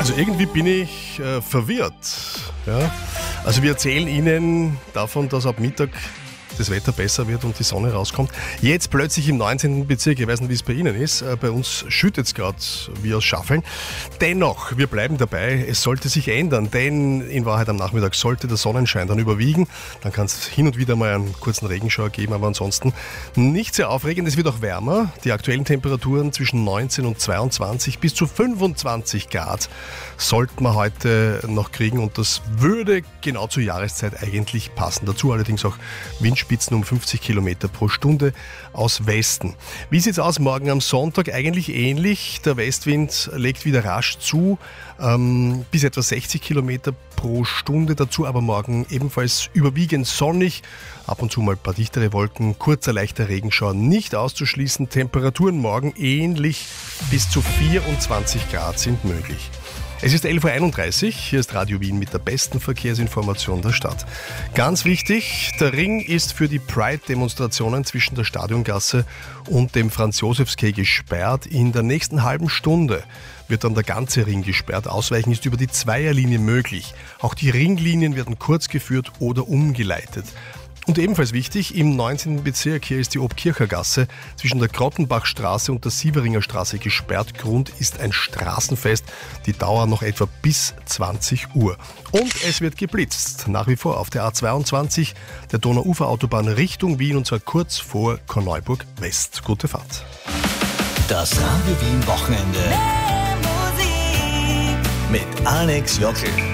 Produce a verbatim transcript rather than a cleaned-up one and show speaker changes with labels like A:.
A: Also irgendwie bin ich äh, verwirrt. Ja? Also wir erzählen Ihnen davon, dass ab Mittag das Wetter besser wird und die Sonne rauskommt. Jetzt plötzlich im neunzehnten Bezirk, ich weiß nicht, wie es bei Ihnen ist, bei uns schüttet es gerade wie aus Schaffeln. Dennoch, wir bleiben dabei, es sollte sich ändern, denn in Wahrheit am Nachmittag sollte der Sonnenschein dann überwiegen. Dann kann es hin und wieder mal einen kurzen Regenschauer geben, aber ansonsten nicht sehr aufregend. Es wird auch wärmer. Die aktuellen Temperaturen zwischen neunzehn und zweiundzwanzig bis zu fünfundzwanzig Grad sollten wir heute noch kriegen und das würde genau zur Jahreszeit eigentlich passen. Dazu allerdings auch Windspitzen um fünfzig Kilometer pro Stunde aus Westen. Wie sieht es aus morgen am Sonntag? Eigentlich ähnlich. Der Westwind legt wieder rasch zu, ähm, bis etwa sechzig Kilometer pro Stunde. Dazu aber morgen ebenfalls überwiegend sonnig. Ab und zu mal ein paar dichtere Wolken, kurzer leichter Regenschauer nicht auszuschließen. Temperaturen morgen ähnlich, bis zu vierundzwanzig Grad sind möglich. Es ist elf Uhr einunddreißig, hier ist Radio Wien mit der besten Verkehrsinformation der Stadt. Ganz wichtig, der Ring ist für die Pride-Demonstrationen zwischen der Stadiongasse und dem Franz-Josefs-Quai gesperrt. In der nächsten halben Stunde wird dann der ganze Ring gesperrt. Ausweichen ist über die Zweierlinie möglich. Auch die Ringlinien werden kurz geführt oder umgeleitet. Und ebenfalls wichtig, im neunzehnten Bezirk, hier ist die Obkircher Gasse zwischen der Grottenbachstraße und der Sieveringer Straße gesperrt. Grund ist ein Straßenfest, die dauern noch etwa bis zwanzig Uhr. Und es wird geblitzt, nach wie vor auf der A zweiundzwanzig, der Donauuferautobahn Richtung Wien und zwar kurz vor Korneuburg West. Gute Fahrt.
B: Das Radio Wien Wochenende mit Alex Jockel.